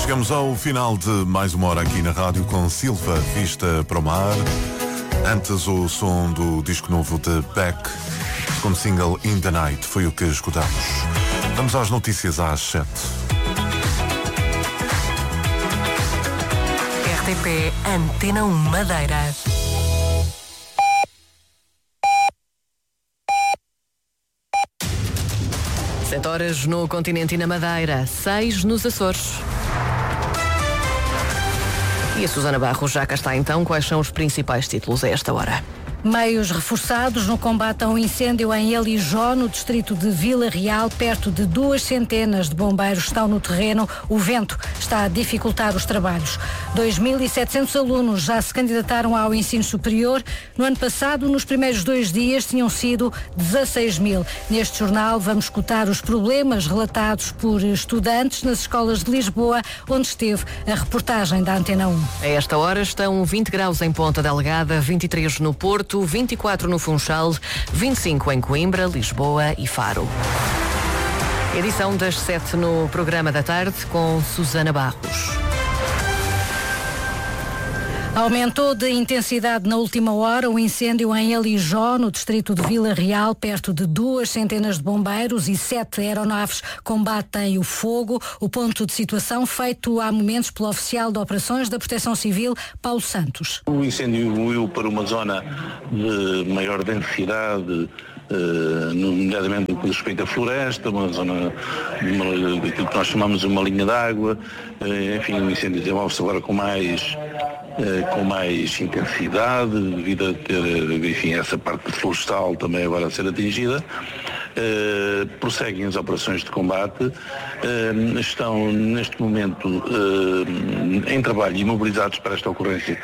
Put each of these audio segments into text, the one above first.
Chegamos ao final de mais uma hora aqui na rádio com Silva Vista para o Mar. Antes o som do disco novo de Beck, como single In the Night, foi o que escutamos. Vamos às notícias às 7. RTP Antena 1 Madeira. Sete horas no continente e na Madeira, 6 nos Açores. E a Susana Barros já cá está então. Quais são os principais títulos a esta hora? Meios reforçados no combate a um incêndio em Alijó, no distrito de Vila Real. Perto de 200 de bombeiros estão no terreno. O vento está a dificultar os trabalhos. 2.700 alunos já se candidataram ao ensino superior. No ano passado, nos primeiros 2 dias, tinham sido 16.000. Neste jornal vamos escutar os problemas relatados por estudantes nas escolas de Lisboa, onde esteve a reportagem da Antena 1. A esta hora estão 20 graus em Ponta Delgada, 23 no Porto, 24 no Funchal, 25 em Coimbra, Lisboa e Faro. Edição das 7 no programa da tarde com Susana Barros. Aumentou de intensidade na última hora o incêndio em Alijó, no distrito de Vila Real. Perto de 200 de bombeiros e 7 aeronaves combatem o fogo. O ponto de situação feito há momentos pelo oficial de operações da Proteção Civil, Paulo Santos. O incêndio evoluiu para uma zona de maior densidade, nomeadamente no que diz respeito à floresta, uma zona daquilo que nós chamamos de uma linha d'água. Enfim, o incêndio desenvolve-se agora com mais intensidade, devido a ter, enfim, essa parte florestal também agora a ser atingida. Prosseguem as operações de combate, estão neste momento em trabalho e mobilizados para esta ocorrência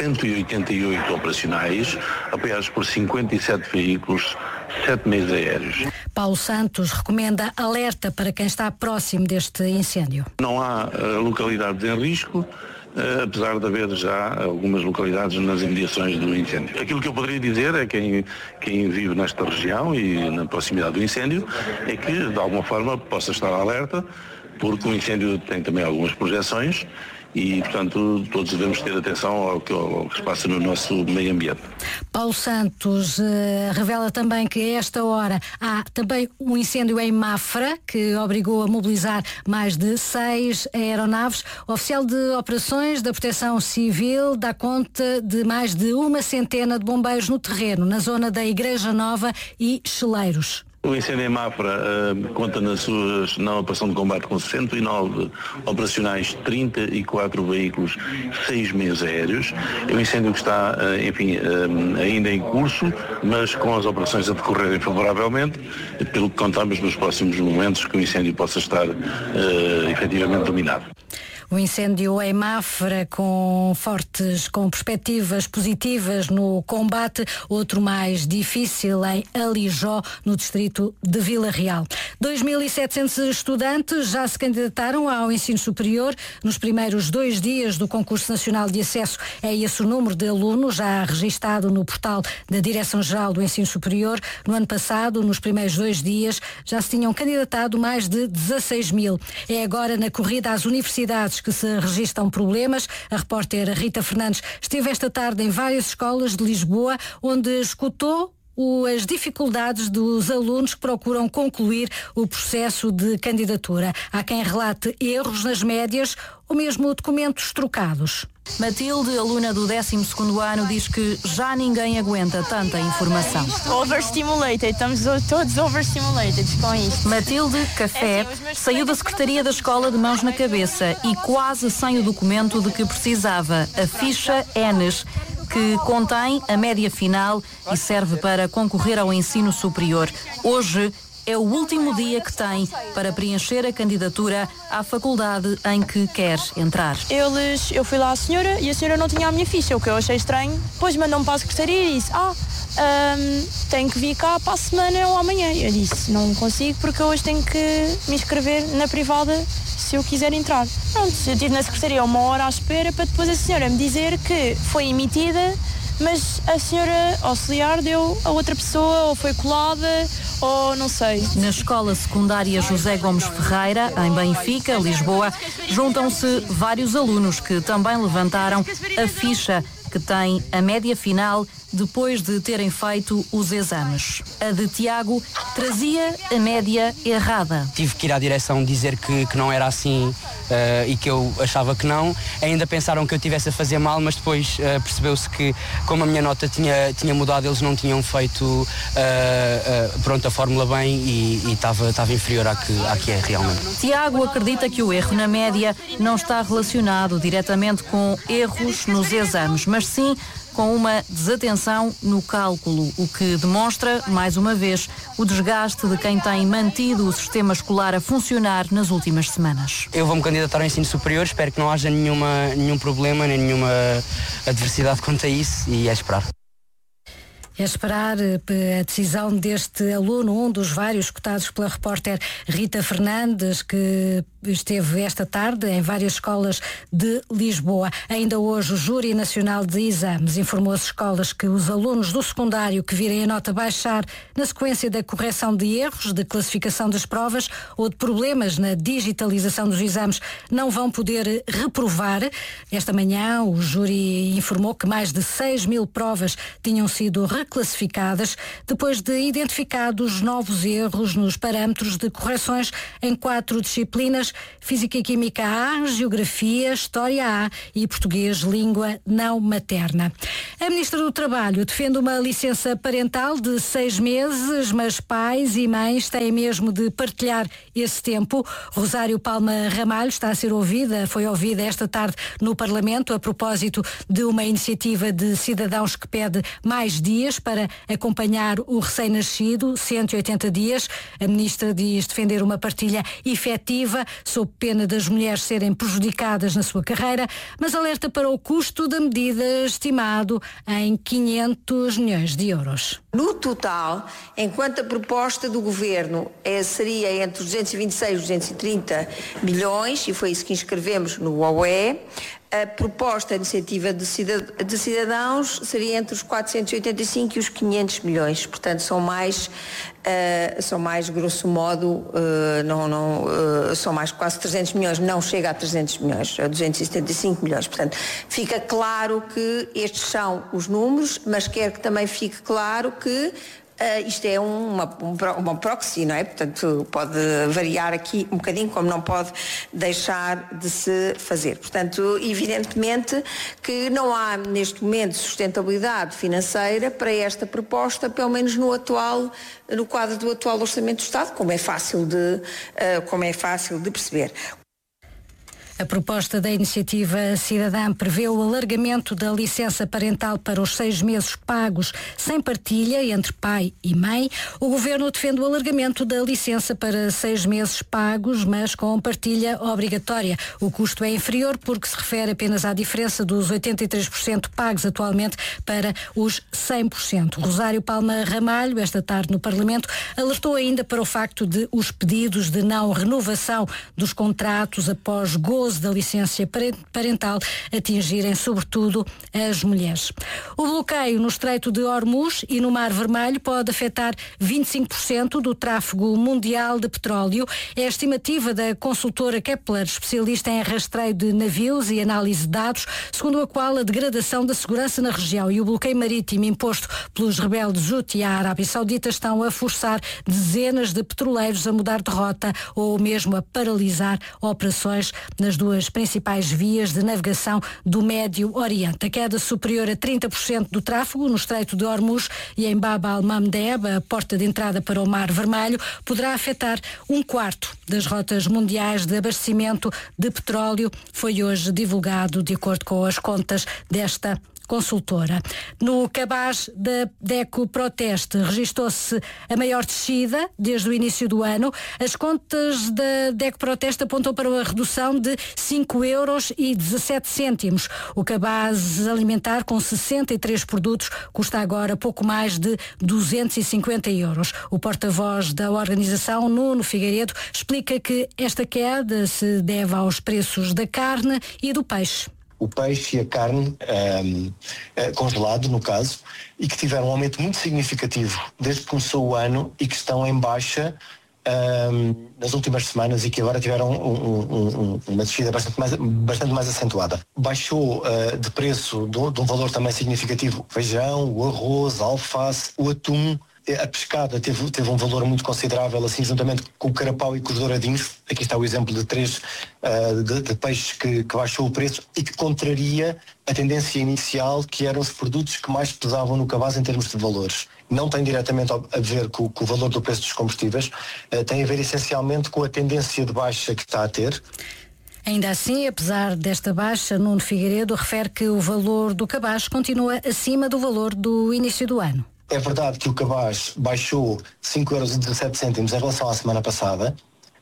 188 operacionais, apoiados por 57 veículos, 7 meios aéreos. Paulo Santos recomenda alerta para quem está próximo deste incêndio. Não há localidades em risco, apesar de haver já algumas localidades nas imediações do incêndio. Aquilo que eu poderia dizer é que quem vive nesta região e na proximidade do incêndio é que, de alguma forma, possa estar alerta, porque o incêndio tem também algumas projeções e, portanto, todos devemos ter atenção ao que se passa no nosso meio ambiente. Paulo Santos revela também que a esta hora há também um incêndio em Mafra, que obrigou a mobilizar mais de 6 aeronaves. O oficial de operações da Proteção Civil dá conta de mais de 100 de bombeiros no terreno, na zona da Igreja Nova e Cheleiros. O incêndio em Mafra conta na operação de combate com 109 operacionais, 34 veículos, 6 meios aéreos. É um incêndio que está, enfim, ainda em curso, mas com as operações a decorrerem favoravelmente, pelo que contamos nos próximos momentos que o incêndio possa estar efetivamente dominado. O incêndio em Mafra com perspectivas positivas no combate, outro mais difícil em Alijó, no distrito de Vila Real. 2.700 estudantes já se candidataram ao ensino superior nos primeiros 2 dias do Concurso Nacional de Acesso. É esse o número de alunos já registado no portal da Direção-Geral do Ensino Superior. No ano passado, nos primeiros 2 dias, já se tinham candidatado mais de 16.000. É agora na corrida às universidades que se registram problemas. A repórter Rita Fernandes esteve esta tarde em várias escolas de Lisboa, onde escutou as dificuldades dos alunos que procuram concluir o processo de candidatura. Há quem relate erros nas médias ou mesmo documentos trocados. Matilde, aluna do 12º ano, diz que já ninguém aguenta tanta informação. Overstimulated, estamos todos overstimulated com isto. Matilde, café, saiu da secretaria da escola de mãos na cabeça e quase sem o documento de que precisava, a ficha ENES, que contém a média final e serve para concorrer ao ensino superior. Hoje é o último dia que tem para preencher a candidatura à faculdade em que quer entrar. Eu fui lá à senhora e a senhora não tinha a minha ficha, o que eu achei estranho. Depois mandou-me para a secretaria e disse, tenho que vir cá para a semana ou amanhã. Eu disse, não consigo porque hoje tenho que me inscrever na privada se eu quiser entrar. Pronto, eu estive na secretaria 1 hora à espera para depois a senhora me dizer que foi emitida mas a senhora auxiliar deu a outra pessoa, ou foi colada, ou não sei. Na escola secundária José Gomes Ferreira, em Benfica, Lisboa, juntam-se vários alunos que também levantaram a ficha que tem a média final depois de terem feito os exames. A de Tiago trazia a média errada. Tive que ir à direção dizer que não era assim e que eu achava que não. Ainda pensaram que eu estivesse a fazer mal, mas depois percebeu-se que, como a minha nota tinha mudado, eles não tinham feito a fórmula bem e estava inferior à que é realmente. Tiago acredita que o erro na média não está relacionado diretamente com erros nos exames, mas sim com uma desatenção no cálculo, o que demonstra, mais uma vez, o desgaste de quem tem mantido o sistema escolar a funcionar nas últimas semanas. Eu vou-me candidatar ao ensino superior, espero que não haja nenhum problema, nem nenhuma adversidade quanto a isso, e é esperar. É esperar a decisão deste aluno, um dos vários cotados pela repórter Rita Fernandes, que esteve esta tarde em várias escolas de Lisboa. Ainda hoje o Júri Nacional de Exames informou às escolas que os alunos do secundário que virem a nota baixar na sequência da correção de erros, de classificação das provas ou de problemas na digitalização dos exames não vão poder reprovar. Esta manhã o júri informou que mais de 6.000 provas tinham sido reclassificadas depois de identificados novos erros nos parâmetros de correções em 4 disciplinas: Física e Química A, Geografia, História A e Português, Língua Não Materna. A Ministra do Trabalho defende uma licença parental de 6 meses, mas pais e mães têm mesmo de partilhar esse tempo. Rosário Palma Ramalho está a ser foi ouvida esta tarde no Parlamento a propósito de uma iniciativa de cidadãos que pede mais dias para acompanhar o recém-nascido, 180 dias. A Ministra diz defender uma partilha efetiva, sob pena das mulheres serem prejudicadas na sua carreira, mas alerta para o custo da medida, estimado em 500 milhões de euros. No total, enquanto a proposta do Governo seria entre os 226 e 230 milhões, e foi isso que inscrevemos no OE, a proposta de iniciativa de cidadãos seria entre os 485 e os 500 milhões. Portanto, são mais grosso modo, são mais quase 300 milhões, não chega a 300 milhões, a 275 milhões. Portanto, fica claro que estes são os números, mas quero que também fique claro que isto é uma proxy, não é? Portanto, pode variar aqui um bocadinho, como não pode deixar de se fazer. Portanto, evidentemente que não há neste momento sustentabilidade financeira para esta proposta, pelo menos no quadro do atual Orçamento do Estado, como é fácil de perceber. A proposta da iniciativa cidadã prevê o alargamento da licença parental para os 6 meses pagos sem partilha entre pai e mãe. O Governo defende o alargamento da licença para 6 meses pagos, mas com partilha obrigatória. O custo é inferior porque se refere apenas à diferença dos 83% pagos atualmente para os 100%. Rosário Palma Ramalho, esta tarde no Parlamento, alertou ainda para o facto de os pedidos de não renovação dos contratos após gozo da licença parental atingirem sobretudo as mulheres. O bloqueio no Estreito de Hormuz e no Mar Vermelho pode afetar 25% do tráfego mundial de petróleo. É a estimativa da consultora Kepler, especialista em rastreio de navios e análise de dados, segundo a qual a degradação da segurança na região e o bloqueio marítimo imposto pelos rebeldes Houthi e a Arábia Saudita estão a forçar dezenas de petroleiros a mudar de rota ou mesmo a paralisar operações nas duas principais vias de navegação do Médio Oriente. A queda superior a 30% do tráfego no Estreito de Hormuz e em Bab al-Mandeb, a porta de entrada para o Mar Vermelho, poderá afetar 1/4 das rotas mundiais de abastecimento de petróleo, foi hoje divulgado de acordo com as contas desta consultora. No cabaz da DECO Proteste registou-se a maior descida desde o início do ano. As contas da DECO Proteste apontam para uma redução de 5,17 €. O cabaz alimentar com 63 produtos custa agora pouco mais de 250 €. O porta-voz da organização, Nuno Figueiredo, explica que esta queda se deve aos preços da carne e do peixe. o peixe e a carne congelado, no caso, e que tiveram um aumento muito significativo desde que começou o ano e que estão em baixa nas últimas semanas e que agora tiveram uma descida bastante mais acentuada. Baixou de preço de um valor também significativo o feijão, o arroz, a alface, o atum. A pescada teve um valor muito considerável, assim, juntamente com o carapau e com os douradinhos. Aqui está o exemplo de 3 de peixes que baixou o preço e que contraria a tendência inicial, que eram os produtos que mais pesavam no cabaz em termos de valores. Não tem diretamente a ver com o valor do preço dos combustíveis, tem a ver essencialmente com a tendência de baixa que está a ter. Ainda assim, apesar desta baixa, Nuno Figueiredo refere que o valor do cabaz continua acima do valor do início do ano. É verdade que o cabaz baixou 5,17€ em relação à semana passada,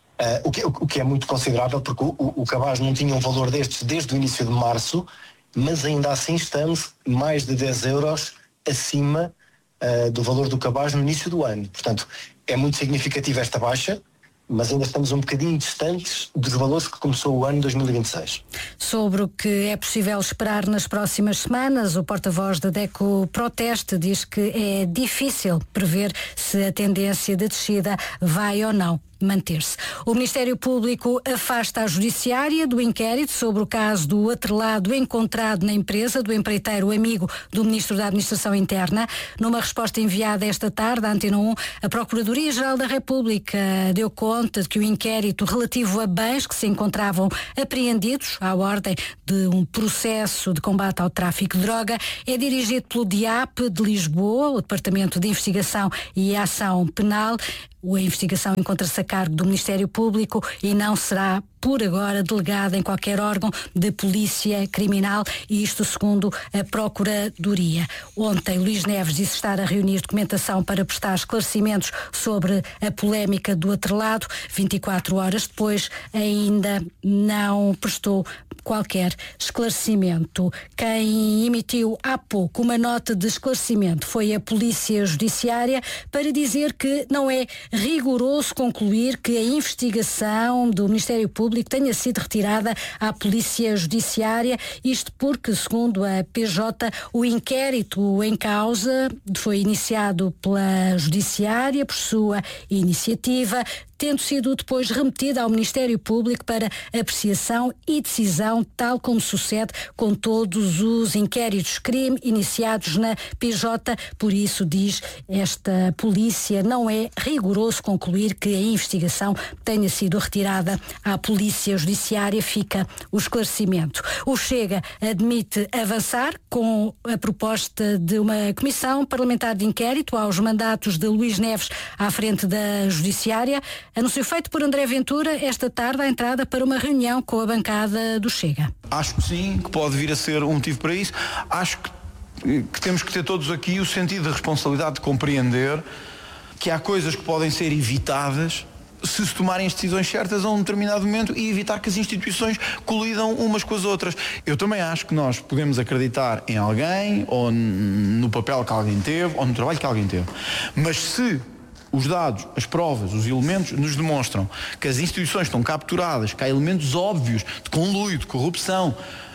o que é muito considerável, porque o cabaz não tinha um valor destes desde o início de março, mas ainda assim estamos mais de 10 euros acima do valor do cabaz no início do ano. Portanto, é muito significativa esta baixa, mas ainda estamos um bocadinho distantes dos valores que começou o ano 2026. Sobre o que é possível esperar nas próximas semanas, o porta-voz da DECO Proteste diz que é difícil prever se a tendência de descida vai ou não manter-se. O Ministério Público afasta a Judiciária do inquérito sobre o caso do atrelado encontrado na empresa do empreiteiro amigo do Ministro da Administração Interna. Numa resposta enviada esta tarde à Antena 1, a Procuradoria-Geral da República deu conta de que o inquérito relativo a bens que se encontravam apreendidos à ordem de um processo de combate ao tráfico de droga é dirigido pelo DIAP de Lisboa, o Departamento de Investigação e Ação Penal. A investigação encontra-se a cargo do Ministério Público e não será, por agora, delegada em qualquer órgão de polícia criminal, e isto segundo a Procuradoria. Ontem, Luís Neves disse estar a reunir documentação para prestar esclarecimentos sobre a polémica do atrelado. 24 horas depois, ainda não prestou qualquer esclarecimento. Quem emitiu há pouco uma nota de esclarecimento foi a Polícia Judiciária para dizer que não é rigoroso concluir que a investigação do Ministério Público tenha sido retirada à Polícia Judiciária, isto porque, segundo a PJ, o inquérito em causa foi iniciado pela Judiciária por sua iniciativa, tendo sido depois remetida ao Ministério Público para apreciação e decisão, tal como sucede com todos os inquéritos crime iniciados na PJ. Por isso, diz esta polícia, não é rigoroso concluir que a investigação tenha sido retirada à Polícia Judiciária. Fica o esclarecimento. O Chega admite avançar com a proposta de uma comissão parlamentar de inquérito aos mandatos de Luís Neves à frente da Judiciária. Anúncio feito por André Ventura esta tarde à entrada para uma reunião com a bancada do Chega. Acho que sim, que pode vir a ser um motivo para isso. Acho que temos que ter todos aqui o sentido de responsabilidade de compreender que há coisas que podem ser evitadas se tomarem as decisões certas a um determinado momento e evitar que as instituições colidam umas com as outras. Eu também acho que nós podemos acreditar em alguém, ou no papel que alguém teve, ou no trabalho que alguém teve. Mas se os dados, as provas, os elementos nos demonstram que as instituições estão capturadas, que há elementos óbvios de conluio, de corrupção,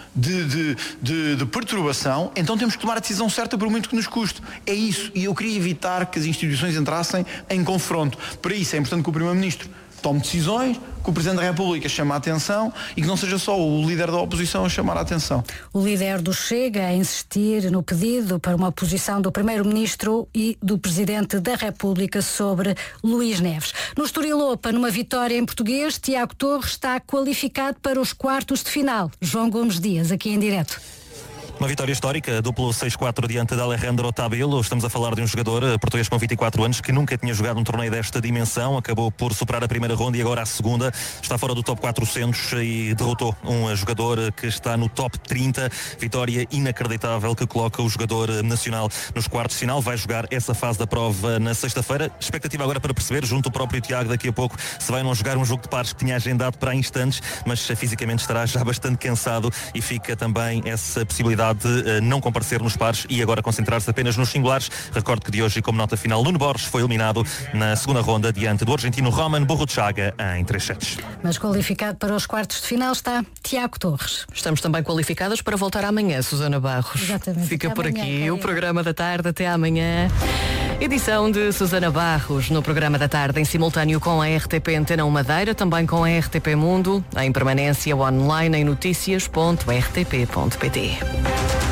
de perturbação, então temos que tomar a decisão certa por muito que nos custe. É isso. E eu queria evitar que as instituições entrassem em confronto. Para isso é importante que o Primeiro-Ministro tome decisões, que o Presidente da República chame a atenção e que não seja só o líder da oposição a chamar a atenção. O líder do Chega a insistir no pedido para uma oposição do Primeiro-Ministro e do Presidente da República sobre Luís Neves. No Estoril Open, numa vitória em português, Tiago Torres está qualificado para os quartos de final. João Gomes Dias, aqui em direto. Uma vitória histórica, duplo 6-4 diante de Alejandro Tabilo. Estamos a falar de um jogador português com 24 anos que nunca tinha jogado um torneio desta dimensão. Acabou por superar a primeira ronda e agora a segunda. Está fora do top 400 e derrotou um jogador que está no top 30. Vitória inacreditável que coloca o jogador nacional nos quartos de final. Vai jogar essa fase da prova na sexta-feira. Expectativa agora para perceber, junto ao próprio Tiago, daqui a pouco, se vai não jogar um jogo de pares que tinha agendado para instantes, mas fisicamente estará já bastante cansado e fica também essa possibilidade possibilidade de não comparecer nos pares e agora concentrar-se apenas nos singulares. Recordo que de hoje, como nota final, Nuno Borges foi eliminado na segunda ronda diante do argentino Roman Burruchaga em 3 sets. Mas qualificado para os quartos de final está Tiago Torres. Estamos também qualificadas para voltar amanhã, Susana Barros. Exatamente. Fica Até por amanhã, aqui Karina. o programa da tarde. Até amanhã. Edição de Susana Barros no programa da tarde em simultâneo com a RTP Antena 1 Madeira, também com a RTP Mundo, em permanência online em noticias.rtp.pt.